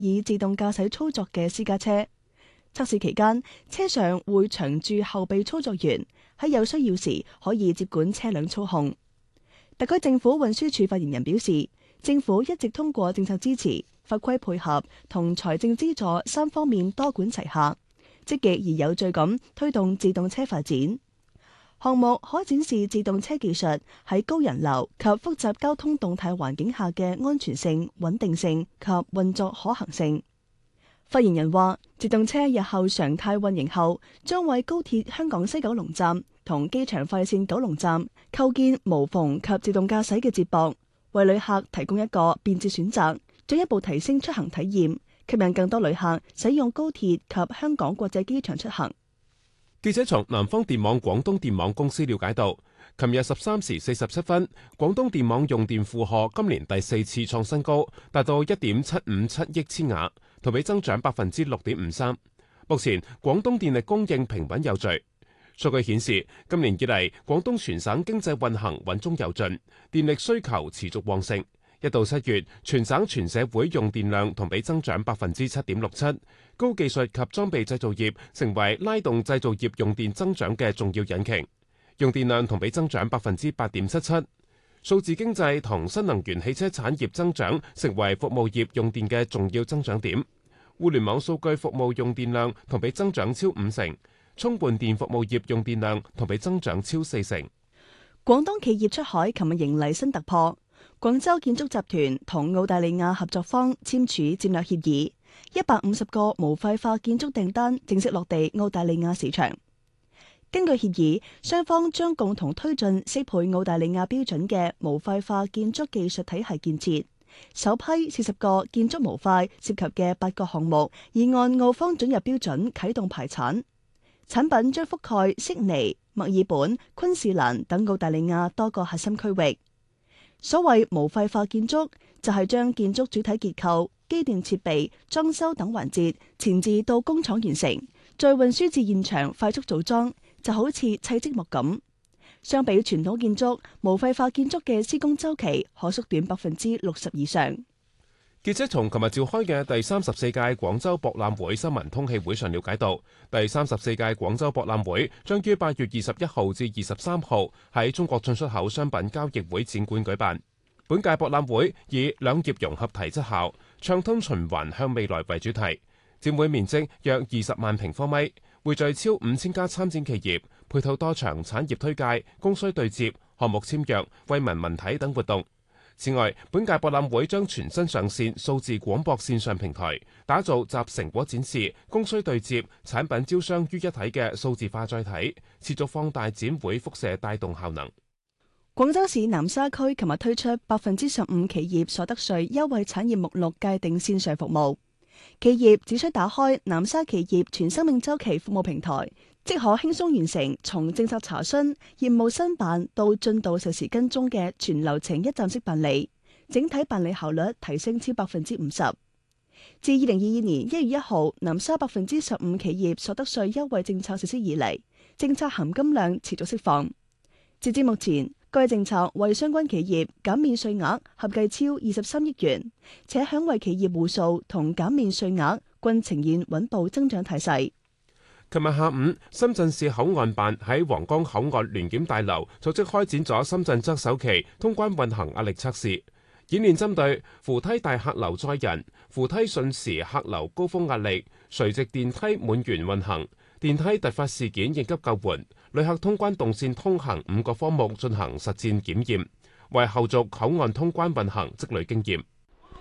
以自動駕駛操作嘅私家車。測試期間，車上會長駐後備操作員，喺有需要時可以接管車輛操控。特區政府運輸署發言人表示，政府一直通過政策支持、法規配合同財政資助3方面多管齊下，積極而有序咁推動自動車發展。項目可展示自動車技術喺高人流及複雜交通動態環境下嘅安全性、穩定性及運作可行性。發言人話，自動車日後常態運營後，將為高鐵香港西九龍站同機場快線九龍站構建無縫及自動駕駛嘅接駁，為旅客提供一個便捷選擇，進一步提升出行體驗，吸引更多旅客使用高鐵及香港國際機場出行。 記者從南方電網廣東電網公司了解到，琴日13時47分，廣東電網用電負荷今年第4次創新高，達到1.757億千瓦，同比增長6.53%。目前廣東電力供應平穩有序。數據顯示，今年以嚟廣東全省經濟運行穩中有進，電力需求持續旺盛。1到7月，全省全社會用電量同比增長7.67%，高技術及裝備製造業成為拉動製造業用電增長嘅重要引擎，用電量同比增長8.77%。數字經濟同新能源汽車產業增長成為服務業用電嘅重要增長點，互聯網數據服務用電量同比增長超50%，充換電服務業用電量同比增長超40%。 廣東企業出海琴日迎嚟新突破。廣州建築集團同澳大利亞合作方簽署戰略協議，150個無廢化建築訂單正式落地澳大利亞市場。根據協議，雙方將共同推進適配澳大利亞標準嘅無廢化建築技術體系建設。首批40個建築模塊涉及嘅8個項目，已按澳方准入標準啟動排產。產品將覆蓋悉尼、墨爾本、昆士蘭等澳大利亞多個核心區域。所謂無廢化建築，就係將建築主體結構、機電設備、裝修等環節前置到工廠完成，再運輸至現場快速組裝，就好似砌積木咁。相比傳統建築，無廢化建築嘅施工週期可縮短60%以上。 記者從琴日召開嘅第34屆廣州博覽會新聞通氣會上了解到，第34屆廣州博覽會將於8月21號至23號喺中國進出口商品交易會展館舉辦。本屆博覽會以兩業融合提質效、暢通循環向未來為主題，展會面積約20萬平方米，匯聚超5000家參展企業，配套多場產業推介、供需對接、項目簽約、惠民文體等活動。此外，本屆博覽會將全新上線數字廣播線上平台，打造集成果展示、供需對接、產品招商於一體嘅數字化載體，持續放大展會輻射帶動效能。 廣州市南沙區琴日推出15%企業所得稅優惠產業目錄界定線上服務，企業只需打開南沙企業全生命週期服務平台，即可輕鬆完成從政策查詢、業務申辦到進度實時跟蹤嘅全流程一站式辦理，整體辦理效率提升超50%。自2022年1月1號南沙15%企業所得稅優惠政策實施以嚟，政策含金量持續釋放。截至目前，該政策為相關企業減免稅額合計超23億元，且享惠企業戶數同減免稅額均呈現穩步增長態勢。 琴日下午，深圳市口岸辦喺皇崗口岸聯檢大樓組織開展咗深圳側首期通關運行壓力測試演練，針對扶梯大客流載人、扶梯瞬時客流高峰壓力、垂直電梯滿員運行、電梯突發事件應急救援、旅客通關動線通行5個科目進行實戰檢驗，為後續口岸通關運行積累經驗。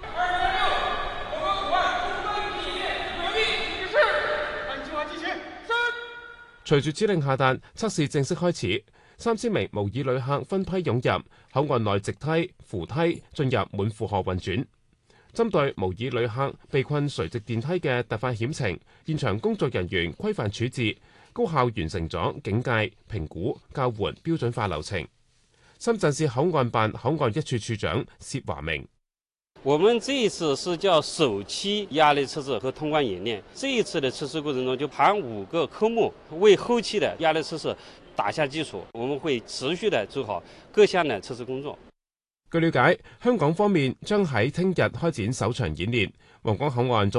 隨住指令下達，測試正式開始。3000名模擬旅客分批湧入口岸內直梯、扶梯，進入滿負荷運轉。針對模擬旅客被困垂直電梯嘅突發險情，現場工作人員規範處置，高效完成咗警戒、評估、救援標準化流程。深圳市口岸辦口岸一處處長薛華明： 我們這一次是叫首期壓力測試和通關演練，這一次的測試過程中就含5個科目，為後期的壓力測試打下基礎。我們會持續的做好各項的測試工作。 據了解，香港方面將喺聽日開展首場演練， 皇崗口岸